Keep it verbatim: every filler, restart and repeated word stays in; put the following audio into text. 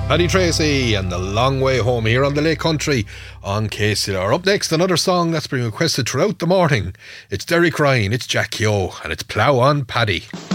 Paddy Tracy and The Long Way Home here on the Lake Country on K C L R. Up next, another song that's been requested throughout the morning. It's Derek Ryan, it's Jack Yo, and it's Plough on Paddy.